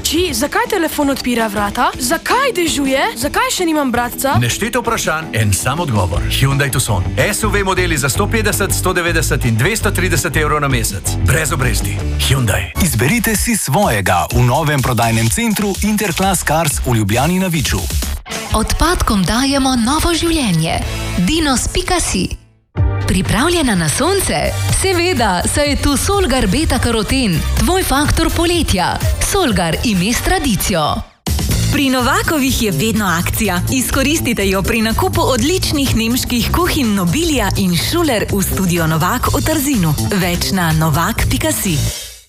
Oči, zakaj telefon odpira vrata? Zakaj dežuje? Zakaj še nimam bratca? Nešteto vprašanj, en sam odgovor. Hyundai Tucson. SUV modeli za 150, 190 in 230 evrov na mesec. Brez obresti. Hyundai. Izberite si svojega v novem prodajnem centru Interclass Cars v Ljubljani na Viču. Odpadkom dajemo novo življenje. Dinos.si. Pripravljena na sonce? Seveda, saj je tu Solgar beta-karoten, tvoj faktor poletja. Solgar ime s tradicijo. Pri Novakovih je vedno akcija. Izkoristite jo pri nakupu odličnih nemških kuhinj Nobilia in Schuller v studio Novak v Trzinu. Več na novak.si.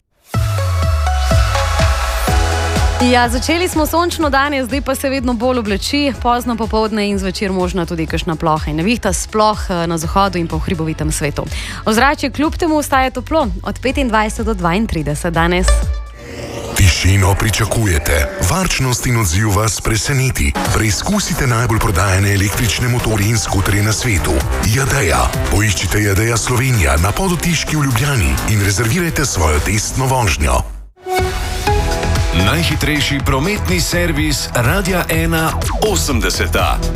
Ja, začeli smo sončno danes, zdaj pa se vedno bolj obleči, pozno popoldne in zvečer možna tudi kakšna ploha in nevihta, sploh na zahodu in pa v hribovitem svetu. Ozračje kljub temu ostaja toplo, od 25 do 32 danes. Tišino pričakujete, varčnost in odziv vas preseneti. Preizkusite najbolj prodajane električne motorje in skuterje na svetu. Jadeja. Poiščite Jadeja Slovenija na Podotiški v Ljubljani in rezervirajte svojo testno vožnjo. Najhitrejši prometni servis Radia 1 80.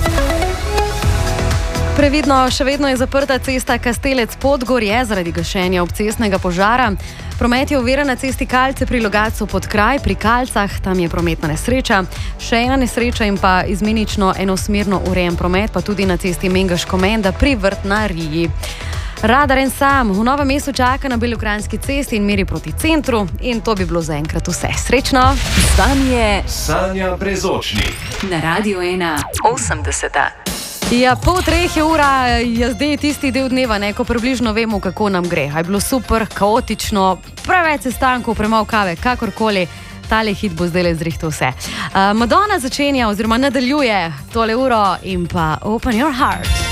Previdno, še vedno je zaprta cesta Kastelec-Podgorje zaradi gašenja obcestnega požara. Promet je oviran na cesti Kalce pri Logatcu pod kraj, pri Kalcah, tam je prometna nesreča. Še ena nesreča in pa izmenično enosmerno urejen promet, pa tudi na cesti Mengeš-Komenda pri Vrtnariji. Radar en sam v Novem mestu čaka na Belokranjski cesti in meri proti centru in to bi bilo zaenkrat vse. Srečno! Stanje Sanja Brezočnik. na Radio 1 80. Ja, 2:30 je ura, je zdaj tisti del dneva, ko približno vemo, kako nam gre. A je bilo super, kaotično, preveč sestankov, premalo kave, kakorkoli. Tale hit bo zdaj le zrihtal vse. Madonna začenja oziroma nadaljuje tole uro in pa Open Your Heart.